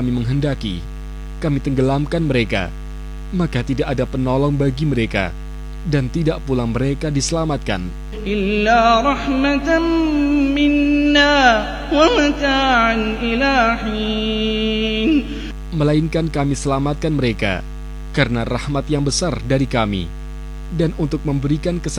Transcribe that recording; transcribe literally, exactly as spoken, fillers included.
kami menghendaki, kami tenggelamkan mereka, maka tidak ada penolong bagi mereka, dan tidak pula mereka diselamatkan. Illa rahmatan minna wa mata'an ila hin. Melainkan kami selamatkan mereka karena rahmat yang besar dari kami, dan untuk memberikan kesenangan